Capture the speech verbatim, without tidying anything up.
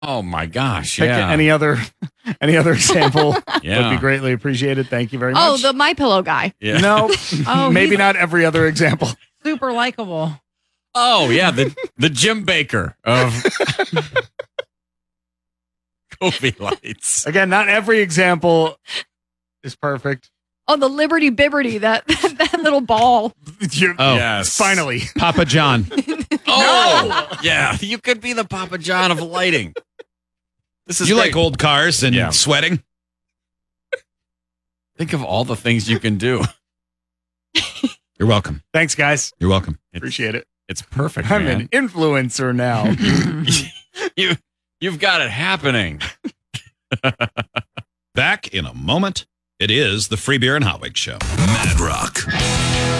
Oh my gosh! Pick Yeah. any other any other example Yeah. would be greatly appreciated. Thank you very Oh, much. the My Pillow guy. Yeah. No, Oh, maybe he's- not every other example. Super likable. Oh yeah, the the Jim Baker of Kobe lights. Again, not every example is perfect. Oh, the Liberty Bibberty, that that little ball. You- Oh. Yes. Finally. Papa John. Oh yeah, you could be the Papa John of lighting. This is You great. like old cars and Yeah. sweating? Think of all the things you can do. You're welcome. Thanks, guys. You're welcome. It's, Appreciate it. It's perfect, I'm man. an influencer now. you you've got it happening. Back in a moment. It is the Free Beer and Hot Wings Show. Mad Rock.